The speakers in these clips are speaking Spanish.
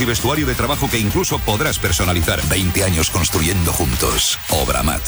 y vestuario de trabajo que incluso podrás personalizar. 20 años construyendo juntos. Obramat.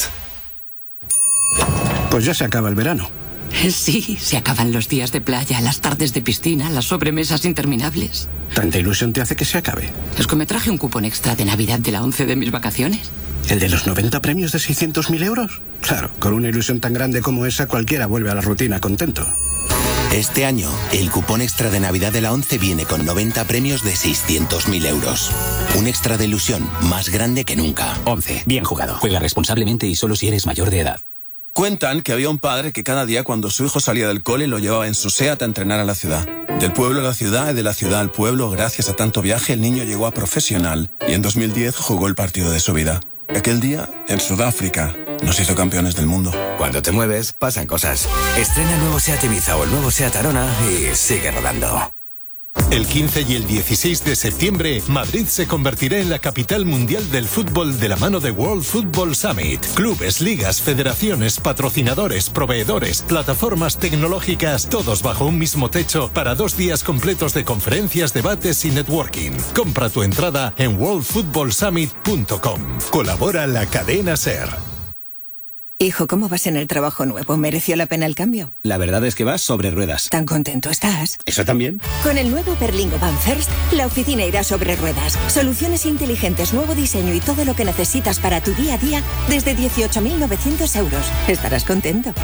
Pues ya se acaba el verano. Sí, se acaban los días de playa, las tardes de piscina, las sobremesas interminables. ¿Tanta ilusión te hace que se acabe? Es que me traje un cupón extra de Navidad de la 11 de mis vacaciones. ¿El de los 90 premios de 600.000 euros? Claro, con una ilusión tan grande como esa, cualquiera vuelve a la rutina contento. Este año, el cupón extra de Navidad de la 11 viene con 90 premios de 600.000 euros. Un extra de ilusión más grande que nunca. 11. Bien jugado. Juega responsablemente y solo si eres mayor de edad. Cuentan que había un padre que cada día cuando su hijo salía del cole lo llevaba en su SEAT a entrenar a la ciudad. Del pueblo a la ciudad y de la ciudad al pueblo, gracias a tanto viaje, el niño llegó a profesional y en 2010 jugó el partido de su vida. Aquel día, en Sudáfrica, nos hizo campeones del mundo. Cuando te mueves, pasan cosas. Estrena el nuevo SEAT Ibiza o el nuevo SEAT Arona y sigue rodando. El 15 y el 16 de septiembre, Madrid se convertirá en la capital mundial del fútbol de la mano de World Football Summit. Clubes, ligas, federaciones, patrocinadores, proveedores, plataformas tecnológicas, todos bajo un mismo techo para 2 días completos de conferencias, debates y networking. Compra tu entrada en worldfootballsummit.com. Colabora la cadena SER. Hijo, ¿cómo vas en el trabajo nuevo? ¿Mereció la pena el cambio? La verdad es que vas sobre ruedas. ¿Tan contento estás? ¿Eso también? Con el nuevo Berlingo Van First, la oficina irá sobre ruedas. Soluciones inteligentes, nuevo diseño y todo lo que necesitas para tu día a día desde 18.900 euros. Estarás contento.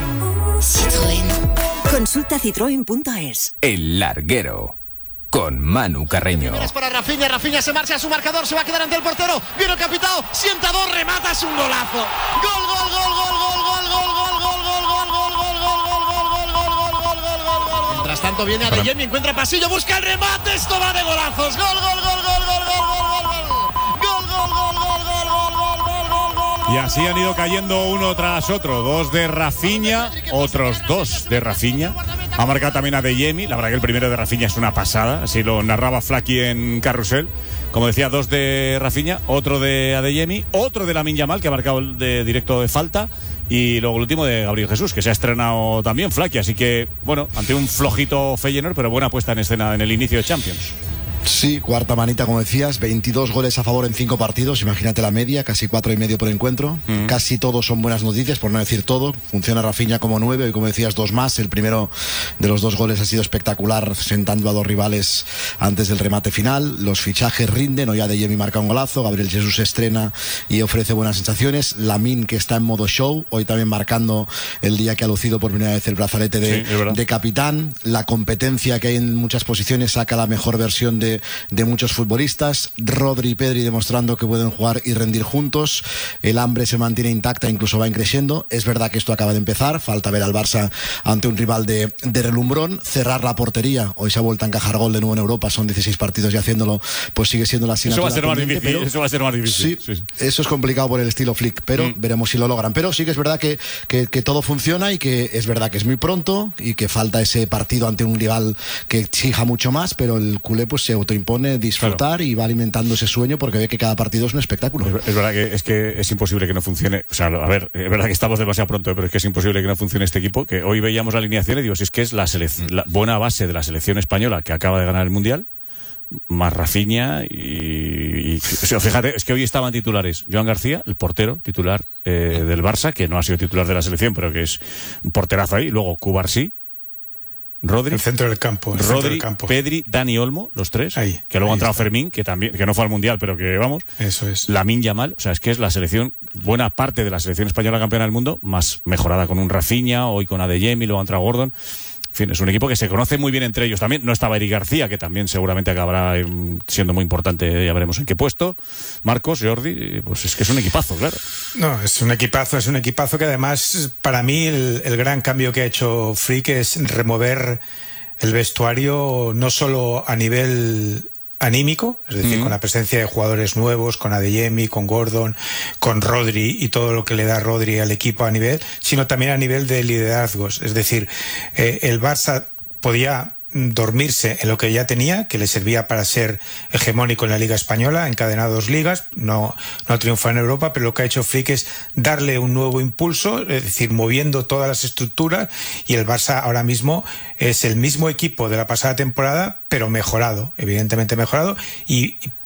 Citroën. Consulta citroen.es. El Larguero. Con Manu Carreño. Para Rafinha, Rafinha se marcha a su marcador, se va a quedar ante el portero. Viene el capitán, sienta dos, remata, es un golazo. Gol, gol, gol, gol, gol, gol, gol, gol, gol, gol, gol, gol, gol, gol, gol, gol, gol, gol, gol, gol. Mientras tanto viene Adeyemi, encuentra pasillo, busca el remate, esto va de golazos. Gol, gol, gol, gol, gol, gol, gol, gol, gol, gol, gol, gol, gol, gol, gol. Y así han ido cayendo uno tras otro. 2 de Rafinha, otros 2 de Rafinha. Ha marcado también Adeyemi. La verdad que el primero de Rafinha es una pasada. Así lo narraba Flaky en Carrusel. Como decía, 2 de Rafinha, otro de Adeyemi, otro de Lamine Yamal, que ha marcado el de directo de falta. Y luego el último de Gabriel Jesús, que se ha estrenado también Flaky. Así que, bueno, ante un flojito Feyenoord, pero buena puesta en escena en el inicio de Champions. Sí, cuarta manita, como decías, 22 goles a favor en 5 partidos, imagínate la media, casi 4,5 por encuentro. Casi todos son buenas noticias, por no decir todo. Funciona Rafinha como 9 y, como decías, 2 más. El primero de los 2 goles ha sido espectacular, sentando a 2 rivales antes del remate final. Los fichajes rinden, hoy Adeyemi marca un golazo, Gabriel Jesús se estrena y ofrece buenas sensaciones. Lamine, que está en modo show, hoy también marcando el día que ha lucido por primera vez el brazalete de capitán. La competencia que hay en muchas posiciones saca la mejor versión de muchos futbolistas. Rodri y Pedri demostrando que pueden jugar y rendir juntos. El hambre se mantiene intacta, incluso va creciendo. Es verdad que esto acaba de empezar, falta ver al Barça ante un rival de relumbrón. Cerrar la portería, hoy se ha vuelto a encajar gol de nuevo en Europa, son 16 partidos y haciéndolo pues sigue siendo la asignatura. Eso va a ser más difícil. Sí, eso es complicado por el estilo Flick, pero veremos si lo logran. Pero sí que es verdad que todo funciona y que es verdad que es muy pronto y que falta ese partido ante un rival que exija mucho más, pero el culé pues se autoimpone disfrutar y va alimentando ese sueño porque ve que cada partido es un espectáculo. Es verdad que es imposible que no funcione. O sea, a ver, es verdad que estamos demasiado pronto, pero es que es imposible que no funcione este equipo. Que hoy veíamos la alineación y digo, si es que es la buena base de la selección española que acaba de ganar el Mundial, más Rafinha y o sea, fíjate, es que hoy estaban titulares Joan García, el portero titular del Barça, que no ha sido titular de la selección, pero que es un porterazo ahí. Luego Cubarsí, Rodri, el centro del campo, Pedri, Dani Olmo, los 3, ahí, que luego ha entrado está. Fermín, que no fue al Mundial, pero que vamos, eso es. Lamine Yamal, o sea, es que es la selección, buena parte de la selección española campeona del mundo, más mejorada con un Rafinha, hoy con Adeyemi, luego ha entrado Gordon. En fin, es un equipo que se conoce muy bien entre ellos también. No estaba Eric García, que también seguramente acabará siendo muy importante, ya veremos en qué puesto. Marcos, Jordi, pues es que es un equipazo, claro. No, es un equipazo que además, para mí, el gran cambio que ha hecho Flick es remover el vestuario no solo a nivel anímico, es decir, con la presencia de jugadores nuevos, con Adeyemi, con Gordon, con Rodri y todo lo que le da Rodri al equipo a nivel, sino también a nivel de liderazgos. Es decir, el Barça podía dormirse en lo que ya tenía, que le servía para ser hegemónico en la Liga Española, encadenado 2 ligas, no triunfa en Europa, pero lo que ha hecho Flick es darle un nuevo impulso, es decir, moviendo todas las estructuras, y el Barça ahora mismo es el mismo equipo de la pasada temporada, pero mejorado, evidentemente mejorado, y